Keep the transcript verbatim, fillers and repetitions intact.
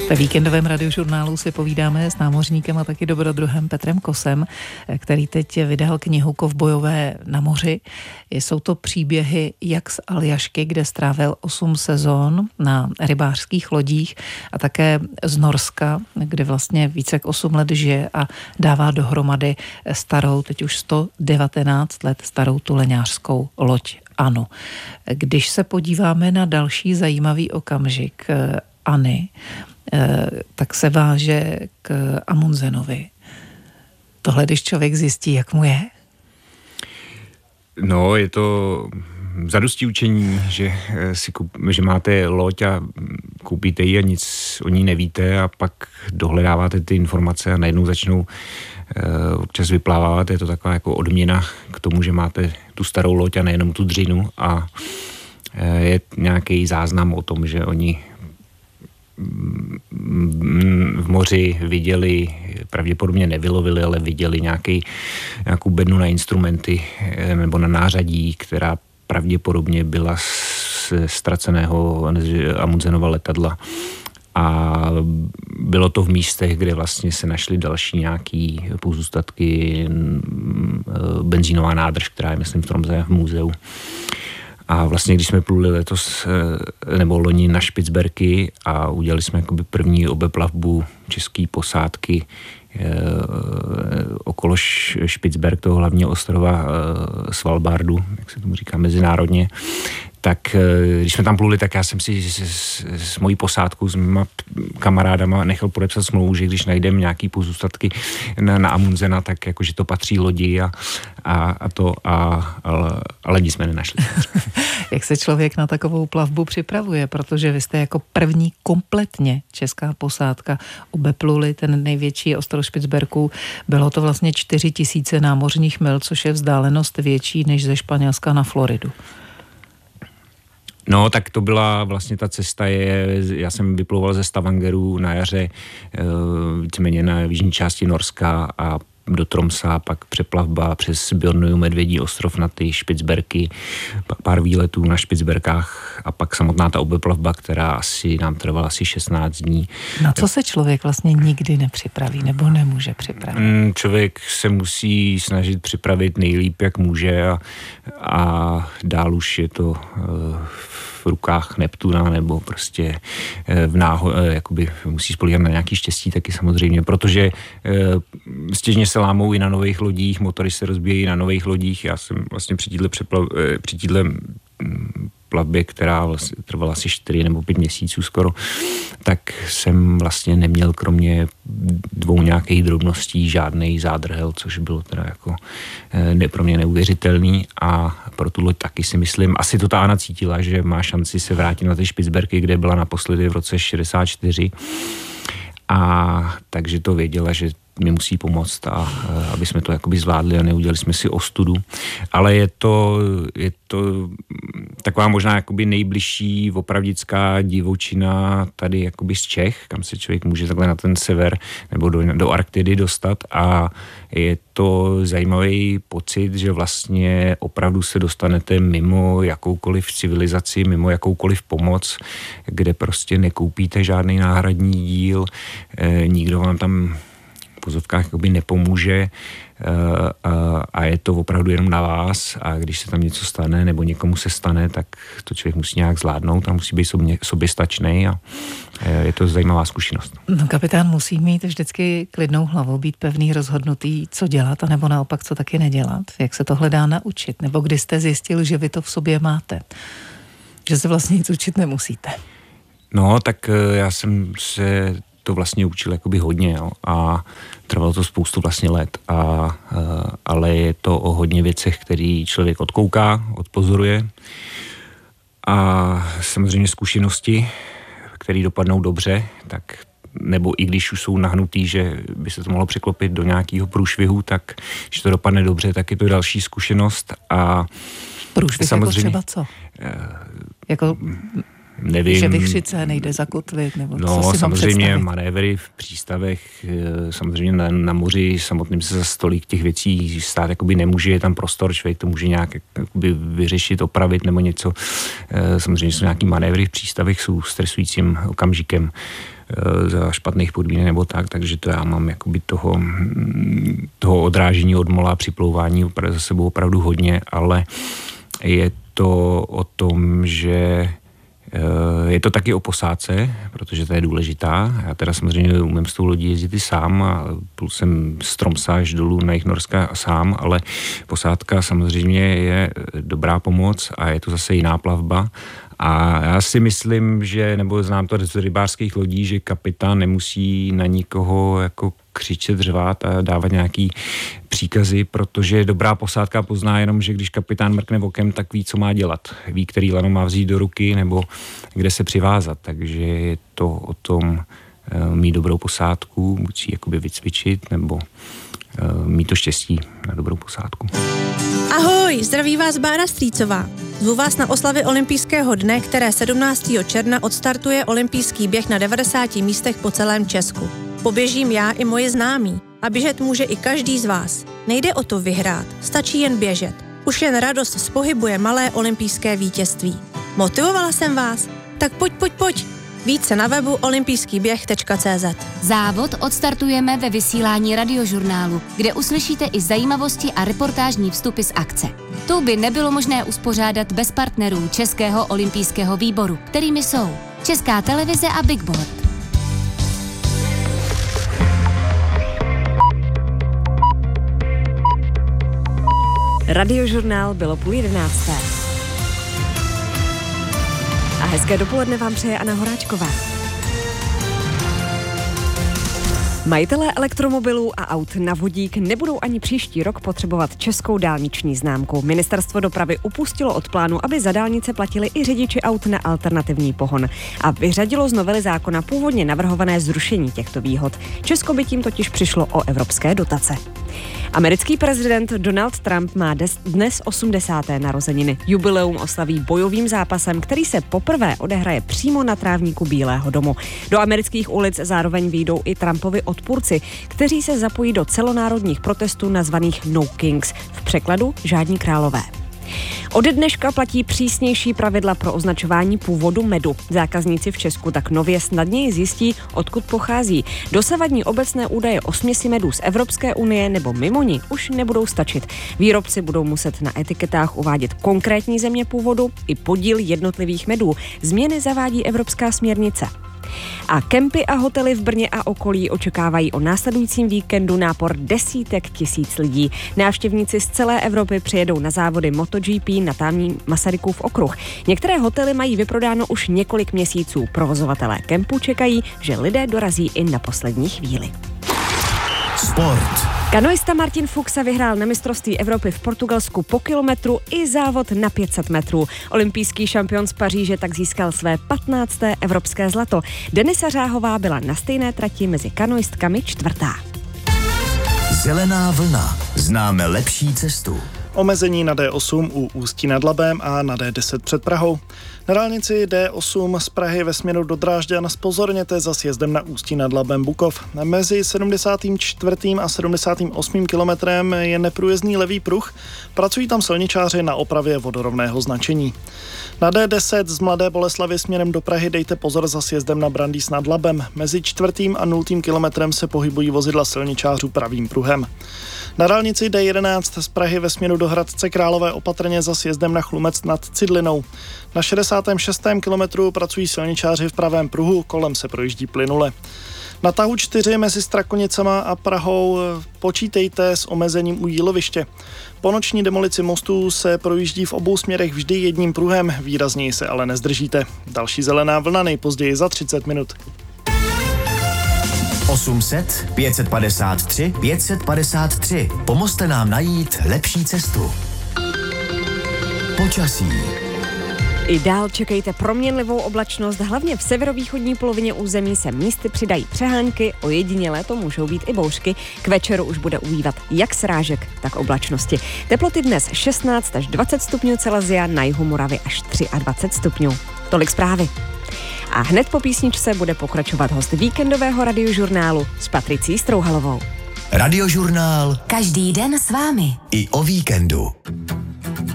Ve víkendovém radiožurnálu si povídáme s námořníkem a taky dobrodruhem Petrem Kosem, který teď vydal knihu Kovbojové na moři. Jsou to příběhy jak z Aljašky, kde strávil osm sezón na rybářských lodích, a také z Norska, kde vlastně více jak osm let žije a dává dohromady starou, teď už sto devatenáct let starou tuleňářskou loď Anu. Když se podíváme na další zajímavý okamžik Anny, tak se váže k Amundsenovi. Tohle, když člověk zjistí, jak mu je? No, je to zadosti učení, že, si kup, že máte loď a koupíte ji a nic o ní nevíte a pak dohledáváte ty informace a najednou začnou uh, občas vyplávat. Je to taková jako odměna k tomu, že máte tu starou loď a nejenom tu dřinu a uh, je nějaký záznam o tom, že oni v moři viděli, pravděpodobně nevylovili, ale viděli nějaký, nějakou bednu na instrumenty nebo na nářadí, která pravděpodobně byla z ztraceného Amundsenova letadla. A bylo to v místech, kde vlastně se našly další nějaký pozůstatky, benzínová nádrž, která je, myslím, v Tromsø v muzeu. A vlastně, když jsme pluli letos, nebo loni na Špicberky a udělali jsme jakoby první obeplavbu české posádky e, okolo Špicberk, toho hlavního ostrova e, Svalbardu, jak se tomu říká mezinárodně, tak když jsme tam pluli, tak já jsem si s, s, s mojí posádkou, s mýma kamarádama nechal podepsat smlouvu, že když najdeme nějaký pozůstatky na, na Amundsena, tak jakože to patří lodi a, a, a to, a, ale, ale nic jsme nenašli. Jak se člověk na takovou plavbu připravuje, protože vy jste jako první kompletně česká posádka obepluli ten největší ostrov Špicberků. Bylo to vlastně čtyři tisíce námořních mil, což je vzdálenost větší než ze Španělska na Floridu. No, tak to byla vlastně ta cesta, je, já jsem vyplouval ze Stavangeru na jaře, víceméně na jižní části Norska a do Tromsa, pak přeplavba přes Bjornuju, Medvědí ostrov na ty Špicberky, pár výletů na Špicberkách a pak samotná ta obeplavba, která asi nám trvala asi šestnáct dní. Na co se člověk vlastně nikdy nepřipraví nebo nemůže připravit? Člověk se musí snažit připravit nejlíp, jak může a, a dál už je to v rukách Neptuna nebo prostě v náho, jakoby musí spolíhat na nějaký štěstí taky samozřejmě, protože stěžně se lámou i na nových lodích, motory se rozbíjejí na nových lodích. Já jsem vlastně při téhle přeplav, při téhle plavbě, která vlastně trvala asi čtyři nebo pět měsíců skoro, tak jsem vlastně neměl kromě dvou nějakých drobností žádnej zádrhel, což bylo teda jako ne, pro mě neuvěřitelný a pro tu loď taky si myslím, asi to ta Anna cítila, že má šanci se vrátit na ty Špicberky, kde byla naposledy v roce šedesát čtyři a takže to věděla, že mi musí pomoct a aby jsme to jakoby zvládli a neudělali jsme si ostudu. Ale je to, je to taková možná jakoby nejbližší opravdická divočina tady jakoby z Čech, kam se člověk může takhle na ten sever nebo do, do Arktidy dostat a je to zajímavý pocit, že vlastně opravdu se dostanete mimo jakoukoliv civilizaci, mimo jakoukoliv pomoc, kde prostě nekoupíte žádný náhradní díl, e, nikdo vám tam v pozovkách jakoby nepomůže a je to opravdu jenom na vás a když se tam něco stane nebo někomu se stane, tak to člověk musí nějak zvládnout a musí být sobě, soběstačnej a je to zajímavá zkušenost. No, kapitán musí mít vždycky klidnou hlavu, být pevný, rozhodnutý, co dělat a nebo naopak, co taky nedělat. Jak se tohle dá naučit? Nebo kdy jste zjistil, že vy to v sobě máte? Že se vlastně nic učit nemusíte? No, tak já jsem se to vlastně učil jakoby hodně, jo, a trvalo to spoustu vlastně let, a, a, ale je to o hodně věcech, který člověk odkouká, odpozoruje a samozřejmě zkušenosti, které dopadnou dobře, tak nebo i když už jsou nahnutý, že by se to mohlo překlopit do nějakého průšvihu, tak když to dopadne dobře, tak je to další zkušenost a průšvih samozřejmě, jako třeba co? Jako nevím. Že Vichřice nejde zakotvit, nebo no, co si samozřejmě manévry v přístavech, samozřejmě na, na moři samotným se za stolík těch věcí stát jakoby nemůže, je tam prostor, člověk to může nějak jakoby vyřešit, opravit nebo něco. Samozřejmě jsou nějaký manévry v přístavech, jsou stresujícím okamžikem. za špatných podmínek nebo tak, takže to já mám jakoby toho, toho odrážení od mola, připlouvání za sebou opravdu hodně, ale je to o tom, že je to taky o posádce, protože to je důležitá. Já teda samozřejmě umím s tou lodí jezdit i sám a plus jsem z Tromsa až dolů na jih Norska sám, ale posádka samozřejmě je dobrá pomoc a je to zase jiná plavba. A já si myslím, že, nebo znám to z rybářských lodí, že kapitán nemusí na nikoho jako křičet, řvát a dávat nějaký příkazy, protože dobrá posádka pozná jenom, že když kapitán mrkne okem, tak ví, co má dělat. Ví, který lano má vzít do ruky nebo kde se přivázat. Takže je to o tom mít dobrou posádku, buď si jakoby vycvičit, nebo mít to štěstí na dobrou posádku. Ahoj, zdraví vás Bára Strýcová. Zvu vás na oslavy olympijského dne, které sedmnáctého června odstartuje olympijský běh na devadesáti místech po celém Česku. Poběžím já i moji známí a běžet může i každý z vás. Nejde o to vyhrát, stačí jen běžet. Už jen radost z pohybu je malé olympijské vítězství. Motivovala jsem vás? Tak pojď, pojď, pojď. Více na webu olympijský běh tečka cé zet. Závod odstartujeme ve vysílání Radiožurnálu, kde uslyšíte i zajímavosti a reportážní vstupy z akce. To by nebylo možné uspořádat bez partnerů Českého olympijského výboru, kterými jsou Česká televize a Big Board. Radiožurnál bylo půl jedenácté. A hezké dopoledne vám přeje Anna Horáčková. Majitelé elektromobilů a aut na vodík nebudou ani příští rok potřebovat českou dálniční známku. Ministerstvo dopravy upustilo od plánu, aby za dálnice platili i řidiči aut na alternativní pohon a vyřadilo z novely zákona původně navrhované zrušení těchto výhod. Česko by tím totiž přišlo o evropské dotace. Americký prezident Donald Trump má dnes osmdesáté narozeniny. Jubileum oslaví bojovým zápasem, který se poprvé odehraje přímo na trávníku Bílého domu. Do amerických ulic zároveň vyjdou i Trumpovi odpůrci, kteří se zapojí do celonárodních protestů nazvaných No Kings, v překladu žádní králové. Ode dneška platí přísnější pravidla pro označování původu medu. Zákazníci v Česku tak nově snadněji zjistí, odkud pochází. Dosavadní obecné údaje o směsi medů z Evropské unie nebo mimo ní už nebudou stačit. Výrobci budou muset na etiketách uvádět konkrétní země původu i podíl jednotlivých medů. Změny zavádí evropská směrnice. A kempy a hotely v Brně a okolí očekávají o následujícím víkendu nápor desítek tisíc lidí. Návštěvníci z celé Evropy přijedou na závody MotoGP na tamní Masarykův okruh. Některé hotely mají vyprodáno už několik měsíců. Provozovatelé kempu čekají, že lidé dorazí i na poslední chvíli. Sport. Kanoista Martin Fuchs vyhrál na mistrovství Evropy v Portugalsku po kilometru i závod na pět set metrů. Olympijský šampion z Paříže tak získal své patnácté evropské zlato. Denisa Řáhová byla na stejné trati mezi kanoistkami čtvrtá. Zelená vlna. Známe lepší cestu. Omezení na D osm u Ústí nad Labem a na D deset před Prahou. Na dálnici D osm z Prahy ve směru do Drážďan zpozorněte za sjezdem na Ústí nad Labem Bukov. Mezi sedmdesátým čtvrtým a sedmdesátým osmým kilometrem je neprůjezdný levý pruh. Pracují tam silničáři na opravě vodorovného značení. Na D deset z Mladé Boleslavi směrem do Prahy dejte pozor za sjezdem na Brandýs nad Labem. Mezi čtvrtým a nultým kilometrem se pohybují vozidla silničářů pravým pruhem. Na dálnici D jedenáct z Prahy ve směru do Hradce Králové opatrně za sjezdem na Chlumec nad Cidlinou. Na šedesátém šestém kilometru pracují silničáři v pravém pruhu, kolem se projíždí plynule. Na tahu čtyři mezi Strakonicama a Prahou počítejte s omezením u Jíloviště. Po noční demolici mostů se projíždí v obou směrech vždy jedním pruhem, výrazněji se ale nezdržíte. Další zelená vlna nejpozději za třicet minut. osm set, pět set padesát tři, pět set padesát tři. Pomozte nám najít lepší cestu. Počasí. I dál čekejte proměnlivou oblačnost, hlavně v severovýchodní polovině území se místy přidají přehánky, ojedinělé to můžou být i bouřky. K večeru už bude ubývat jak srážek, tak oblačnosti. Teploty dnes šestnáct až dvacet stupňů Celsia, na jihu Moravy až dvacet tři stupňů. Tolik zprávy. A hned po písničce bude pokračovat host víkendového radiožurnálu s Patricí Strouhalovou. Radiožurnál. Každý den s vámi. I o víkendu.